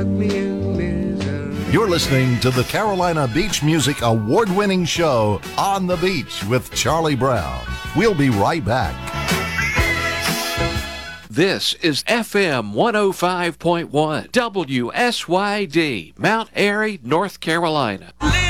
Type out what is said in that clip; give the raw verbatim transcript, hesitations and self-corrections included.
You're listening to the Carolina Beach Music award-winning show, On the Beach with Charlie Brown. We'll be right back. This is F M one oh five point one, W S Y D, Mount Airy, North Carolina.